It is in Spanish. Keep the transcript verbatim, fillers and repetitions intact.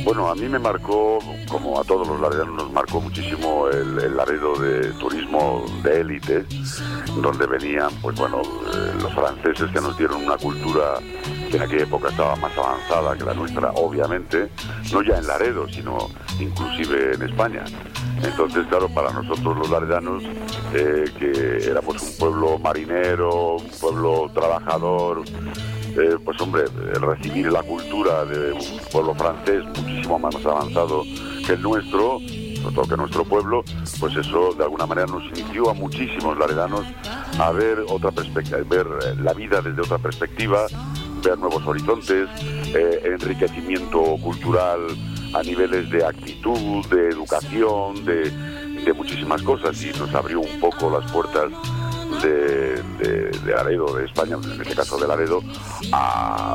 Bueno, a mí me marcó, como a todos los laredanos, nos marcó muchísimo el, el Laredo de turismo de élite, donde venían, pues bueno, eh, los franceses, que nos dieron una cultura que en aquella época estaba más avanzada que la nuestra, obviamente, no ya en Laredo, sino inclusive en España. Entonces, claro, para nosotros los laredanos, eh, que éramos un pueblo marinero, un pueblo trabajador, eh, pues hombre, recibir la cultura de un pueblo francés muchísimo más avanzado que el nuestro, sobre todo que nuestro pueblo, pues eso de alguna manera nos inició a muchísimos laredanos a ver otra perspectiva, ver la vida desde otra perspectiva, ver nuevos horizontes, eh, enriquecimiento cultural a niveles de actitud, de educación, de, de muchísimas cosas, y nos abrió un poco las puertas de, de, de Laredo, de España, en este caso de Laredo, a